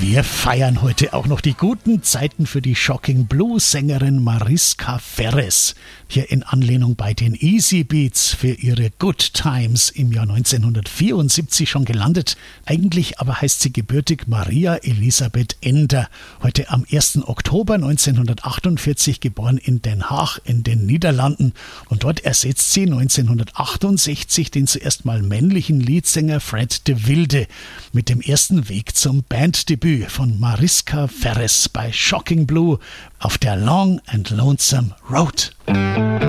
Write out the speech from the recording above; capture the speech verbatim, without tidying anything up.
Wir feiern heute auch noch die guten Zeiten für die Shocking Blue-Sängerin Mariska Ferres. Hier in Anlehnung bei den Easy Beats für ihre Good Times im Jahr neunzehnhundertvierundsiebzig schon gelandet. Eigentlich aber heißt sie gebürtig Maria Elisabeth Ender. Heute am ersten Oktober neunzehnhundertachtundvierzig geboren in Den Haag in den Niederlanden. Und dort ersetzt sie neunzehnhundertachtundsechzig den zuerst mal männlichen Leadsänger Fred de Wilde mit dem ersten Weg zum Banddebüt von Mariska Ferres bei Shocking Blue auf der Long and Lonesome Road.